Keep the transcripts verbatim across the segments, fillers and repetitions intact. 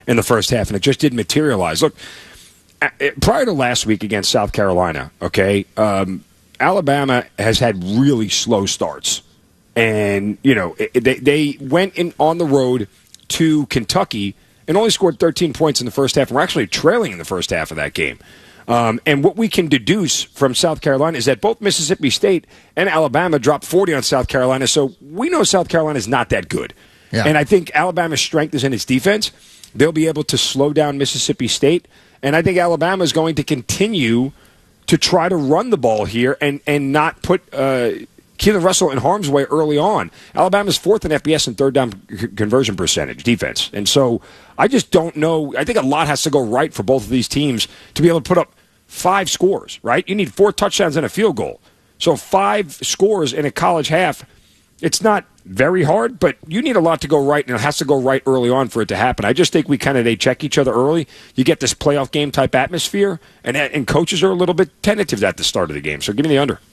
in the first half, and it just didn't materialize. Look, prior to last week against South Carolina, okay, um, Alabama has had really slow starts. And, you know, they, they went in on the road to Kentucky and only scored thirteen points in the first half. And we're actually trailing in the first half of that game. Um, and what we can deduce from South Carolina is that both Mississippi State and Alabama dropped forty on South Carolina. So we know South Carolina is not that good. Yeah. And I think Alabama's strength is in its defense. They'll be able to slow down Mississippi State. And I think Alabama is going to continue to try to run the ball here and, and not put uh, Keelan Russell in harm's way early on. Alabama's fourth in F B S and third down c- conversion percentage, defense. And so I just don't know. I think a lot has to go right for both of these teams to be able to put up five scores, right? You need four touchdowns and a field goal. So five scores in a college half, it's not very hard, but you need a lot to go right, and it has to go right early on for it to happen. I just think we kind of, they check each other early. You get this playoff game type atmosphere, and, and coaches are a little bit tentative at the start of the game. So give me the under.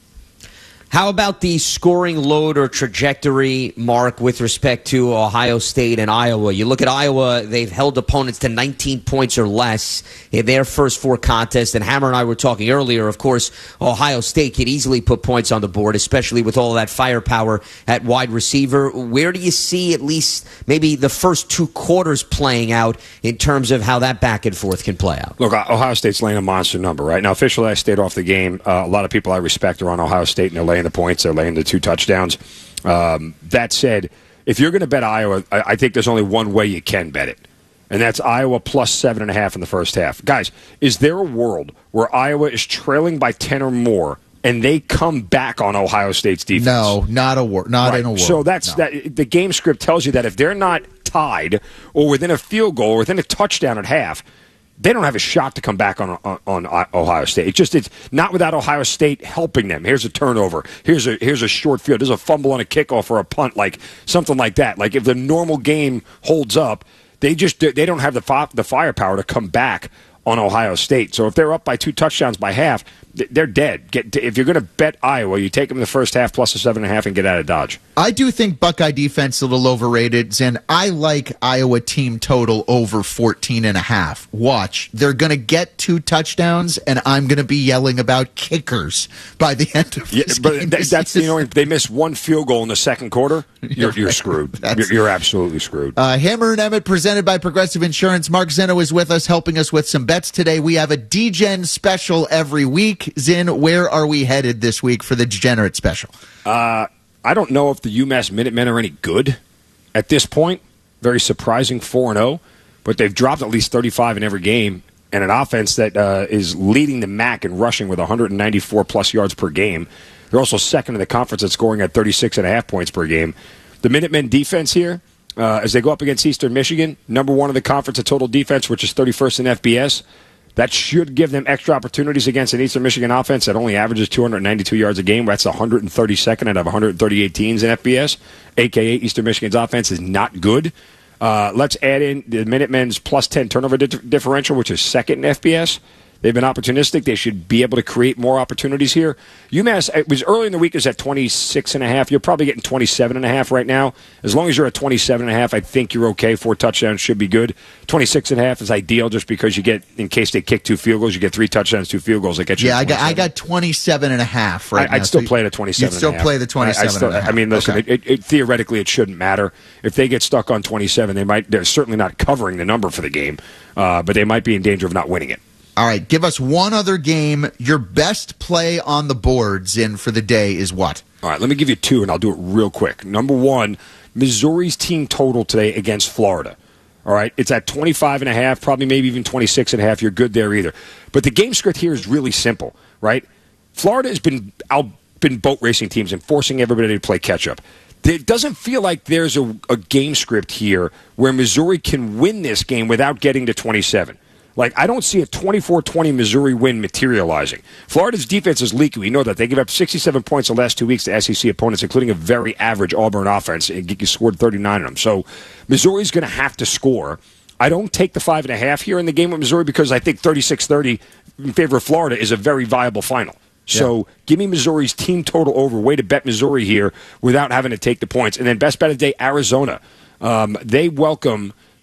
How about the scoring load or trajectory, Mark, with respect to Ohio State and Iowa? You look at Iowa, they've held opponents to nineteen points or less in their first four contests. And Hammer and I were talking earlier, of course, Ohio State could easily put points on the board, especially with all that firepower at wide receiver. Where do you see at least maybe the first two quarters playing out in terms of how that back and forth can play out? Look, Ohio State's laying a monster number, right? Now, officially, I stayed off the game. Uh, a lot of people I respect are on Ohio State, and they're laying the points. They're laying the two touchdowns. Um, that said, if you're going to bet Iowa, I, I think there's only one way you can bet it, and that's Iowa plus seven and a half in the first half. Guys, is there a world where Iowa is trailing by ten or more and they come back on Ohio State's defense? No, not a wor- not right. in a world. So that's no. that. The game script tells you that if they're not tied or within a field goal or within a touchdown at half, they don't have a shot to come back on, on on Ohio State. It's just it's not without Ohio State helping them. Here's a turnover. Here's a here's a short field. There's a fumble on a kickoff or a punt, like something like that. Like if the normal game holds up, they just they don't have the fi- the firepower to come back on Ohio State. So if they're up by two touchdowns by half, they're dead. Get, if you're going to bet Iowa, you take them in the first half plus a seven and a half and get out of Dodge. I do think Buckeye defense a little overrated, and I like Iowa team total over fourteen and a half. Watch, they're going to get two touchdowns, and I'm going to be yelling about kickers by the end of this yeah, but game. Th- that's the only. They miss one field goal in the second quarter. You're, you're screwed. You're, you're absolutely screwed. Uh, Hammer and Emmett, presented by Progressive Insurance. Mark Zeno is with us, helping us with some bets today. We have a D-Gen special every week. Zin, where are we headed this week for the Degenerate special? Uh, I don't know if the UMass Minutemen are any good at this point. Very surprising, four and oh, but they've dropped at least thirty-five in every game, and an offense that uh, is leading the M A C in rushing with one hundred ninety-four plus yards per game. They're also second in the conference at scoring at thirty-six and a half points per game. The Minutemen defense here, uh, as they go up against Eastern Michigan, number one in the conference at total defense, which is thirty-first in F B S. That should give them extra opportunities against an Eastern Michigan offense that only averages two hundred ninety-two yards a game. That's one hundred thirty-second out of one hundred thirty-eight teams in F B S, a k a. Eastern Michigan's offense is not good. Uh, let's add in the Minutemen's plus ten turnover di- differential, which is second in F B S. They've been opportunistic. They should be able to create more opportunities here. UMass, it was early in the week, is at twenty-six and a half. You're probably getting twenty-seven and a half right now. As long as you're at twenty-seven and a half, I think you're okay. Four touchdowns should be good. twenty-six and a half is ideal just because you get, in case they kick two field goals, you get three touchdowns, two field goals. That get you yeah, I got, I got twenty-seven and a half right I, now. I'd still so play the twenty-seven You'd still and a half. play the twenty-seven I, I, still, and a half. I mean, listen, okay. it, it, it, theoretically, it shouldn't matter. If they get stuck on twenty-seven, they might, they're certainly not covering the number for the game, uh, but they might be in danger of not winning it. All right, give us one other game. Your best play on the boards in for the day is what? All right, let me give you two, and I'll do it real quick. Number one, Missouri's team total today against Florida. All right, it's at twenty-five and a half, probably maybe even twenty-six and a half. You're good there either. But the game script here is really simple, right? Florida has been out, been boat racing teams and forcing everybody to play catch-up. It doesn't feel like there's a, a game script here where Missouri can win this game without getting to twenty-seven. Like, I don't see a twenty-four twenty Missouri win materializing. Florida's defense is leaky. We know that. They give up sixty-seven points the last two weeks to S E C opponents, including a very average Auburn offense. You scored thirty-nine of them. So Missouri's going to have to score. I don't take the five and a half here in the game with Missouri because I think thirty-six thirty in favor of Florida is a very viable final. So yeah. Give me Missouri's team total over. Way to bet Missouri here without having to take the points. And then best bet of the day, Arizona. Um, they welcome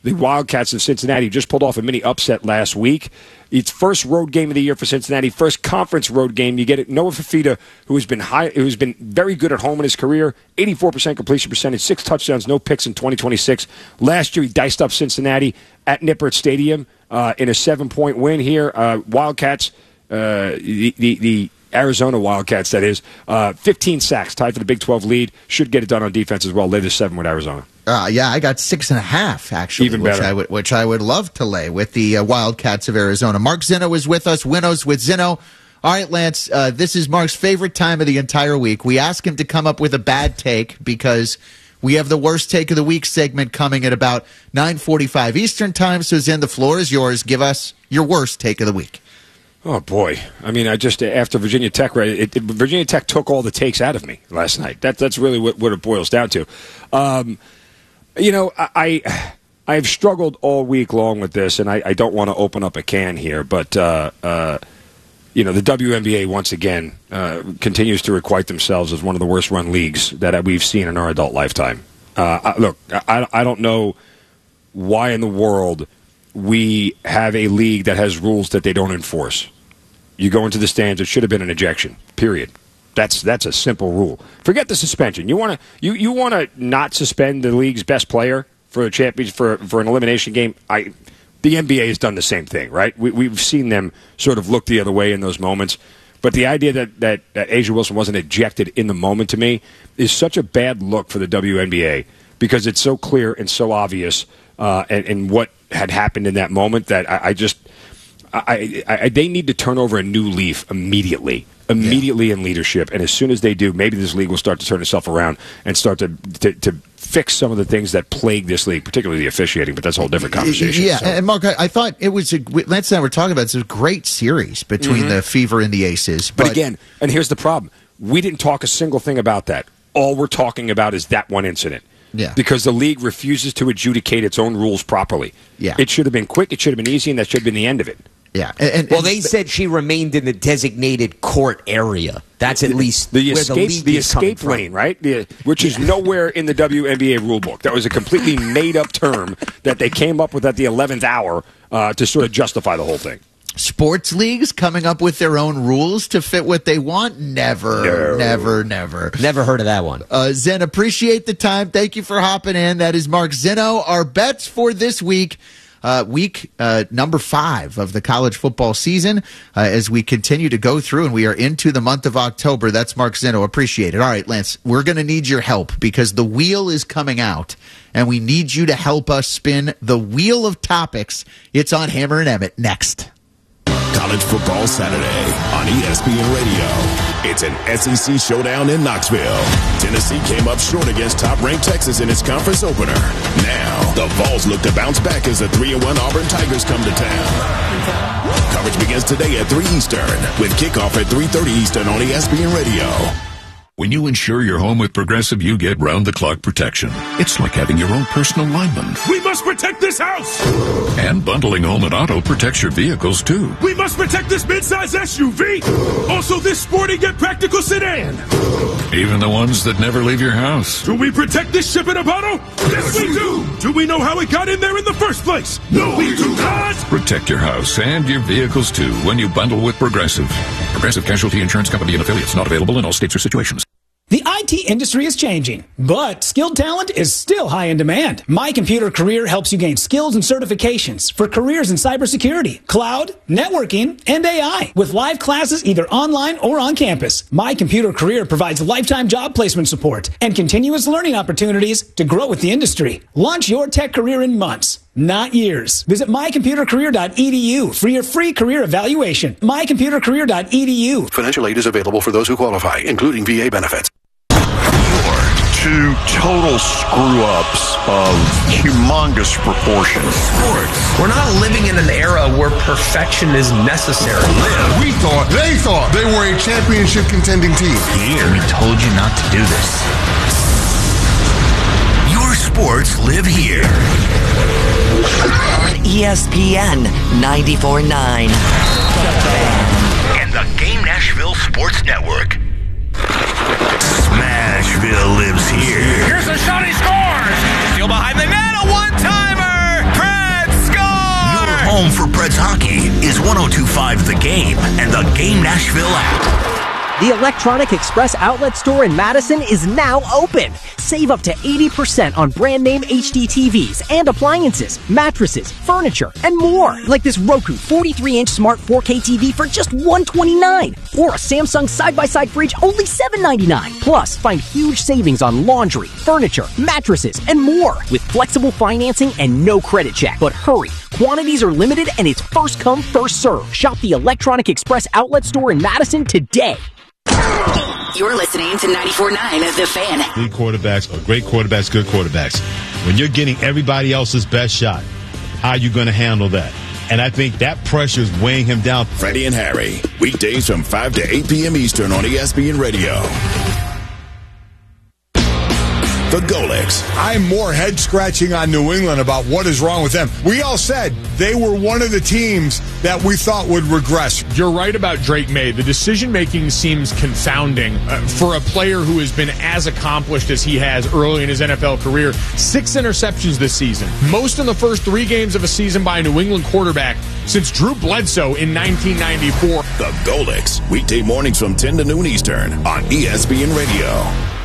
the Wildcats of Cincinnati just pulled off a mini upset last week. It's first road game of the year for Cincinnati, first conference road game. You get it. Noah Fifita, who has been high, who's been very good at home in his career, eighty-four percent completion percentage, six touchdowns, no picks in twenty twenty-six. Last year, he diced up Cincinnati at Nippert Stadium uh, in a seven-point win here. Uh, Wildcats, uh, the, the the Arizona Wildcats, that is, uh, fifteen sacks, tied for the Big twelve lead. Should get it done on defense as well. Lay the seven with Arizona. Uh, yeah, I got six and a half, actually, Even which better. I would which I would love to lay with the uh, Wildcats of Arizona. Mark Zinno is with us. Winnows with Zinno. All right, Lance, uh, this is Mark's favorite time of the entire week. We ask him to come up with a bad take because we have the worst take of the week segment coming at about nine forty-five Eastern time. So, Zin, the floor is yours. Give us your worst take of the week. Oh, boy. I mean, I just, after Virginia Tech, right, it, it, Virginia Tech took all the takes out of me last night. That, that's really what, what it boils down to. Um, you know, I, I I've struggled all week long with this, and I, I don't want to open up a can here, but, uh, uh, you know, the W N B A, once again, uh, continues to requite themselves as one of the worst-run leagues that we've seen in our adult lifetime. Uh, I, look, I, I don't know why in the world we have a league that has rules that they don't enforce. You go into the stands, it should have been an ejection, period. That's that's a simple rule. Forget the suspension. You want to you, you want to not suspend the league's best player for a championship for for an elimination game? I the N B A has done the same thing, right? We, we've seen them sort of look the other way in those moments. But the idea that, that, that A'ja Wilson wasn't ejected in the moment, to me, is such a bad look for the W N B A because it's so clear and so obvious uh, and, and what had happened in that moment that I, I just I, I, they need to turn over a new leaf immediately. Immediately yeah. in leadership, and as soon as they do, maybe this league will start to turn itself around and start to, to to fix some of the things that plague this league, particularly the officiating. But that's a whole different conversation. Yeah, so. and Mark, I, I thought it was a, Lance and I were talking about. It's a great series between mm-hmm. the Fever and the Aces. But, but again, and here's the problem: we didn't talk a single thing about that. All we're talking about is that one incident. Yeah, because the league refuses to adjudicate its own rules properly. Yeah, it should have been quick. It should have been easy, and that should have been the end of it. Yeah. And, and, well, they said she remained in the designated court area. That's at least the where escape, the, the escape lane, right? The, which is nowhere in the W N B A rulebook. That was a completely made-up term that they came up with at the eleventh hour uh, to sort of justify the whole thing. Sports leagues coming up with their own rules to fit what they want? Never, no. never, never. Never heard of that one. Uh, Zen, appreciate the time. Thank you for hopping in. That is Mark Zinno. Our bets for this week. Uh, week uh, number five of the college football season uh, as we continue to go through, and we are into the month of October. That's Mark Zinno. Appreciate it. All right, Lance, we're going to need your help because the wheel is coming out, and we need you to help us spin the wheel of topics. It's on Hammer and Emmett next. College Football Saturday on E S P N Radio. It's an S E C showdown in Knoxville. Tennessee came up short against top-ranked Texas in its conference opener. Now, the Vols look to bounce back as the three and one Auburn Tigers come to town. Coverage begins today at three Eastern with kickoff at three thirty Eastern on E S P N Radio. When you insure your home with Progressive, you get round-the-clock protection. It's like having your own personal lineman. We must protect this house! And bundling home and auto protects your vehicles, too. We must protect this midsize S U V! Also this sporty yet practical sedan! Even the ones that never leave your house. Do we protect this ship in a bottle? Yes, we do! Do we know how it got in there in the first place? No, we do not! Protect your house and your vehicles, too, when you bundle with Progressive. Progressive Casualty Insurance Company and affiliates. Not available in all states or situations. The I T industry is changing, but skilled talent is still high in demand. My Computer Career helps you gain skills and certifications for careers in cybersecurity, cloud, networking, and A I. With live classes either online or on campus, My Computer Career provides lifetime job placement support and continuous learning opportunities to grow with the industry. Launch your tech career in months, not years. Visit my computer career dot e d u for your free career evaluation. my computer career dot e d u. Financial aid is available for those who qualify, including V A benefits. Two total screw-ups of humongous proportions. Sports. We're not living in an era where perfection is necessary. Live. We thought, they thought they were a championship contending team. Here. We told you not to do this. Your sports live here. On E S P N ninety-four point nine. And the Game Nashville Sports Network. Smashville lives here. Here's a shot, he scores! Steal behind the net, a one-timer! home for Preds hockey is one oh two point five The Game and the Game Nashville app. The Electronic Express outlet store in Madison is now open. Save up to eighty percent on brand name H D T Vs and appliances, mattresses, furniture, and more. Like this Roku forty-three inch smart four K T V for just one hundred twenty-nine dollars. Or a Samsung side-by-side fridge only seven ninety-nine. Plus, find huge savings on laundry, furniture, mattresses, and more. With flexible financing and no credit check. But hurry, quantities are limited and it's first come, first serve. Shop the Electronic Express outlet store in Madison today. You're listening to ninety-four point nine of The Fan. Good quarterbacks are great quarterbacks, good quarterbacks. When you're getting everybody else's best shot, how are you going to handle that? And I think that pressure is weighing him down. Freddie and Harry, weekdays from five to eight p.m. Eastern on E S P N Radio. The Golics. I'm more head scratching on New England about what is wrong with them. We all said they were one of the teams that we thought would regress. You're right about Drake May. The decision making seems confounding uh, for a player who has been as accomplished as he has early in his N F L career. Six interceptions this season, most in the first three games of a season by a New England quarterback since Drew Bledsoe in nineteen ninety-four. The Golics, weekday mornings from ten to noon Eastern on E S P N Radio.